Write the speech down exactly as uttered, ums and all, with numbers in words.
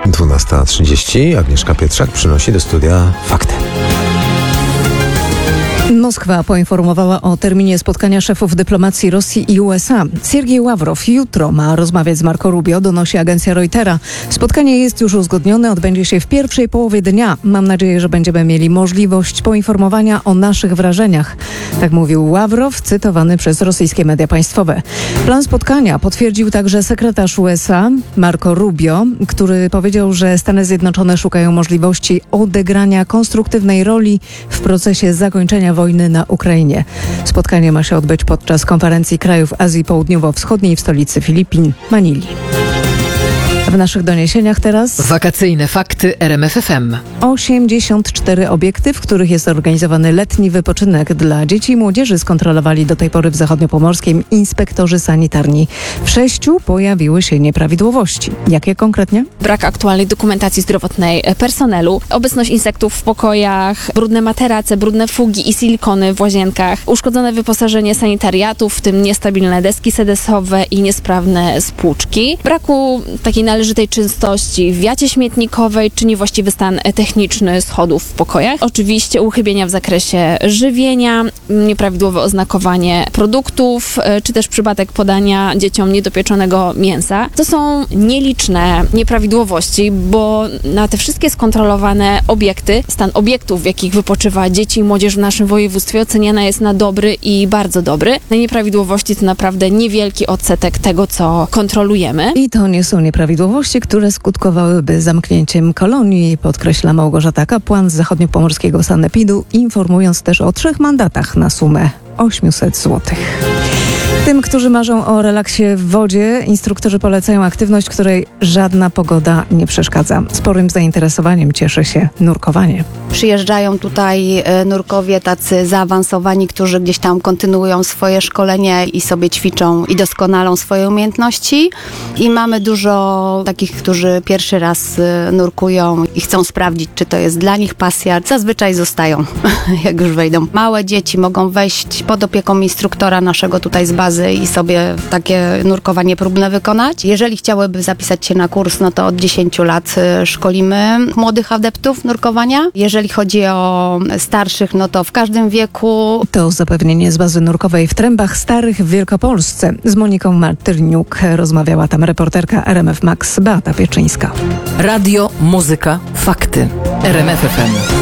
dwunasta trzydzieści. Agnieszka Pietrzak przynosi do studia fakty. Moskwa poinformowała o terminie spotkania szefów dyplomacji Rosji i U S A. Siergiej Ławrow jutro ma rozmawiać z Marco Rubio, donosi agencja Reutera. Spotkanie jest już uzgodnione, odbędzie się w pierwszej połowie dnia. Mam nadzieję, że będziemy mieli możliwość poinformowania o naszych wrażeniach. Tak mówił Ławrow, cytowany przez rosyjskie media państwowe. Plan spotkania potwierdził także sekretarz U S A Marco Rubio, który powiedział, że Stany Zjednoczone szukają możliwości odegrania konstruktywnej roli w procesie zakończenia wojny na Ukrainie. Spotkanie ma się odbyć podczas konferencji krajów Azji Południowo-Wschodniej w stolicy Filipin, Manili. W naszych doniesieniach teraz wakacyjne fakty R M F F M. osiemdziesiąt cztery obiekty, w których jest organizowany letni wypoczynek dla dzieci i młodzieży, skontrolowali do tej pory w Zachodniopomorskiem inspektorzy sanitarni. W sześciu pojawiły się nieprawidłowości. Jakie konkretnie? Brak aktualnej dokumentacji zdrowotnej personelu, obecność insektów w pokojach, brudne materace, brudne fugi i silikony w łazienkach, uszkodzone wyposażenie sanitariatów, w tym niestabilne deski sedesowe i niesprawne spłuczki, braku takiej należytej czystości w wiacie śmietnikowej czy niewłaściwy stan techniczny schodów w pokojach. Oczywiście uchybienia w zakresie żywienia, nieprawidłowe oznakowanie produktów, czy też przypadek podania dzieciom niedopieczonego mięsa. To są nieliczne nieprawidłowości, bo na te wszystkie skontrolowane obiekty, stan obiektów, w jakich wypoczywa dzieci i młodzież w naszym województwie, oceniana jest na dobry i bardzo dobry. Na nieprawidłowości to naprawdę niewielki odsetek tego, co kontrolujemy. I to nie są nieprawidłowości, które skutkowałyby zamknięciem kolonii, podkreśla Małgorzata Kapłan z zachodniopomorskiego sanepidu, informując też o trzech mandatach na sumę osiemset złotych. Tym, którzy marzą o relaksie w wodzie, instruktorzy polecają aktywność, której żadna pogoda nie przeszkadza. Sporym zainteresowaniem cieszy się nurkowanie. Przyjeżdżają tutaj nurkowie tacy zaawansowani, którzy gdzieś tam kontynuują swoje szkolenie i sobie ćwiczą i doskonalą swoje umiejętności. I mamy dużo takich, którzy pierwszy raz nurkują i chcą sprawdzić, czy to jest dla nich pasja. Zazwyczaj zostają, jak już wejdą. Małe dzieci mogą wejść pod opieką instruktora naszego tutaj z bazy i sobie takie nurkowanie próbne wykonać. Jeżeli chciałyby zapisać się na kurs, no to od dziesięciu lat szkolimy młodych adeptów nurkowania. Jeżeli chodzi o starszych, no to w każdym wieku. To zapewnienie z bazy nurkowej w Trębach Starych w Wielkopolsce. Z Moniką Martyrniuk rozmawiała tam reporterka R M F Max Beata Pieczyńska. Radio, muzyka, fakty. R M F F M.